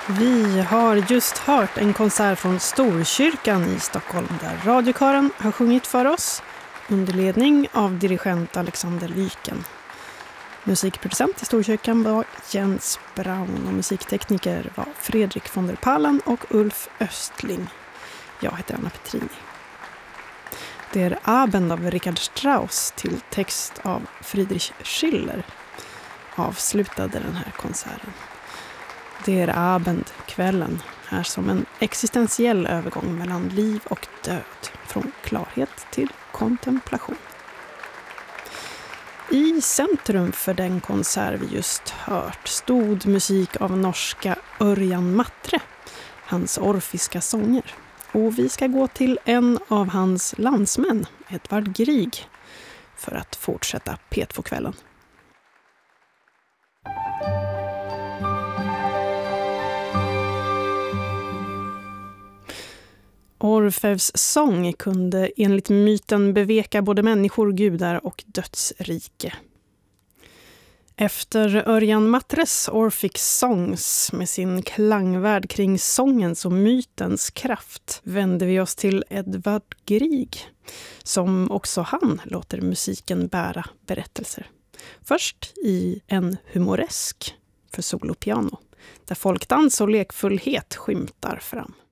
Vi har just hört en konsert från Storkyrkan i Stockholm där radiokören har sjungit för oss under ledning av dirigent Alexander Lyken. Musikproducent i Storkyrkan var Jens Braun och musiktekniker var Fredrik von der Pallen och Ulf Östling. Jag heter Anna Petrini. Det är Abend av Richard Strauss till text av Friedrich Schiller avslutade den här konserten. Det är Abend, kvällen, här som en existentiell övergång mellan liv och död, från klarhet till kontemplation. I centrum för den konsert vi just hört stod musik av norska Örjan Matre, hans orfiska sånger. Och vi ska gå till en av hans landsmän, Edvard Grieg, för att fortsätta P2-kvällen. Orfeus sång kunde enligt myten beveka både människor, gudar och dödsrike. Efter Örjan Matres Orphic Songs med sin klangvärld kring sångens och mytens kraft vänder vi oss till Edvard Grieg, som också han låter musiken bära berättelser. Först i en humoresk för solopiano, där folkdans och lekfullhet skymtar fram.